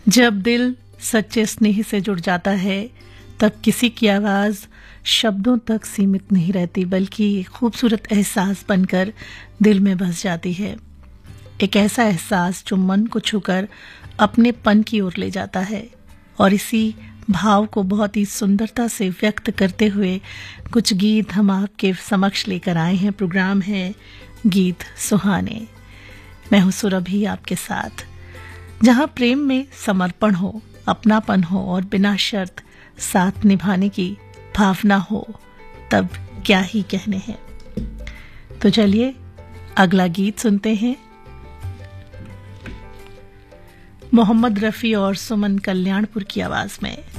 जब दिल सच्चे स्नेह से जुड़ जाता है तब किसी की आवाज़ शब्दों तक सीमित नहीं रहती, बल्कि एक खूबसूरत एहसास बनकर दिल में बस जाती है। एक ऐसा एहसास जो मन को छूकर अपने पन की ओर ले जाता है। और इसी भाव को बहुत ही सुंदरता से व्यक्त करते हुए कुछ गीत हम आपके समक्ष लेकर आए हैं। प्रोग्राम है गीत सुहाने। मैं हूं सुरभि आपके साथ, जहां प्रेम में समर्पण हो, अपनापन हो और बिना शर्त साथ निभाने की भावना हो, तब क्या ही कहने हैं। तो चलिए अगला गीत सुनते हैं। मोहम्मद रफ़ी और सुमन कल्याणपुर की आवाज में।